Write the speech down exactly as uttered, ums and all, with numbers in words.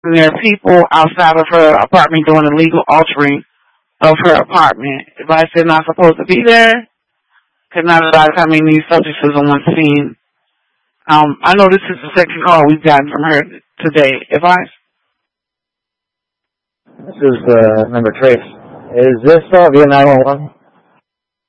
And there are people outside of her apartment doing illegal altering of her apartment. Advice they're not supposed to be there. Because not a lot of time these subjects is on one scene. Um, I know this is the second call we've gotten from her today. Advice? This is uh, number Trace. Is this uh, via nine one one?